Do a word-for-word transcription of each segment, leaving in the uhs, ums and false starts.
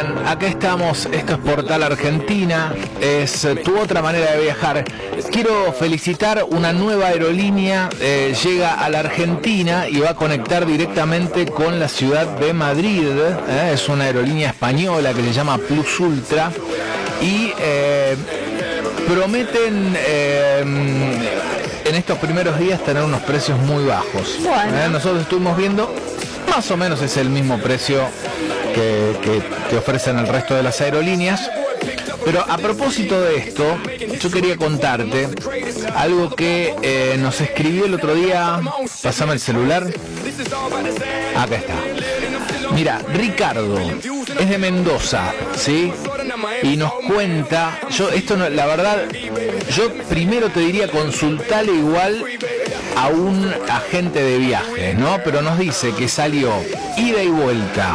bien, acá estamos, esto es Portal Argentina, es tu otra manera de viajar. Quiero felicitar una nueva aerolínea, eh, llega a la Argentina y va a conectar directamente con la ciudad de Madrid, eh, es una aerolínea española que se llama Plus Ultra y eh, prometen eh, en estos primeros días tener unos precios muy bajos. Bueno. Eh, nosotros estuvimos viendo, más o menos es el mismo precio que, que te ofrecen el resto de las aerolíneas. Pero a propósito de esto, yo quería contarte algo que eh, nos escribió el otro día. Pásame el celular. Acá está. Mira, Ricardo es de Mendoza, ¿sí? Y nos cuenta, yo esto no, la verdad, yo primero te diría consultale igual a un agente de viajes, ¿no? Pero nos dice que salió ida y vuelta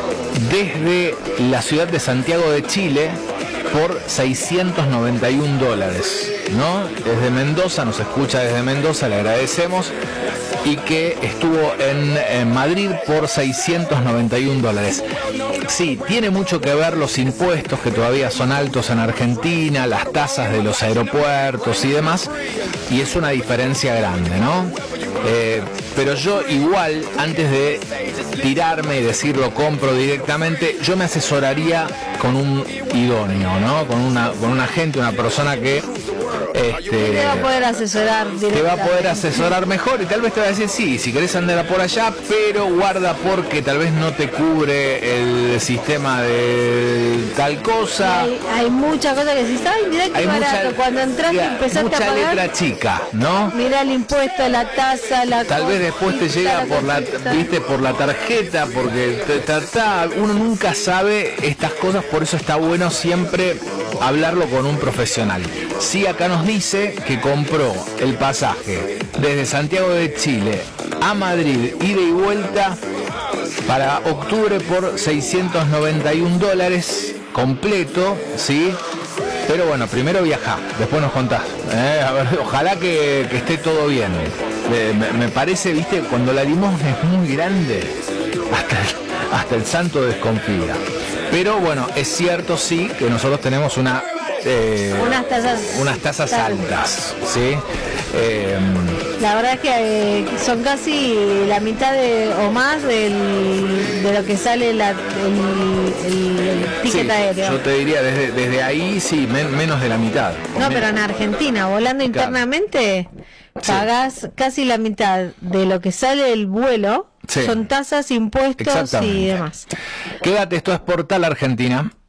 desde la ciudad de Santiago de Chile por seiscientos noventa y un dólares, ¿no? Desde Mendoza, nos escucha desde Mendoza, le agradecemos, y que estuvo en, en Madrid por seiscientos noventa y un dólares. Sí, tiene mucho que ver los impuestos que todavía son altos en Argentina, las tasas de los aeropuertos y demás, y es una diferencia grande, ¿no? Eh, pero yo igual, antes de tirarme y decir lo compro directamente, yo me asesoraría con un idóneo, ¿no? Con una, con un agente, una persona que este, te va a poder asesorar te va a poder asesorar mejor y tal vez te va a decir sí, si querés andar por allá, pero guarda porque tal vez no te cubre el sistema de tal cosa. Hay, hay muchas cosas que decís, ay, mirá qué hay barato, mucha, cuando entraste ya, empezaste mucha a pagar, letra chica, ¿no? mirá el impuesto, la tasa, la tal vez después te llega por la, viste, por la tarjeta, porque te, ta, ta, uno nunca sabe estas cosas, por eso está bueno siempre hablarlo con un profesional. Sí, acá nos dice que compró el pasaje desde Santiago de Chile a Madrid, ida y vuelta, para octubre por seiscientos noventa y un dólares completo, ¿sí? Pero bueno, primero viajá, después nos contás. ¿eh? A ver, ojalá que, que esté todo bien. Eh, me, me parece, viste, cuando la limosna es muy grande, hasta el, hasta el santo desconfía. Pero bueno, es cierto, sí, que nosotros tenemos una eh, unas tasas unas tasas altas, ¿sí? Eh, la verdad es que eh, son casi la mitad de, o más del, de lo que sale la, el, el, el ticket sí, aéreo. Yo te diría, desde, desde ahí sí, men, menos de la mitad. No, pero en Argentina, volando claro. internamente, pagás sí. casi la mitad de lo que sale el vuelo. Sí. Son tasas, impuestos y demás. Quédate, esto es Portal Argentina.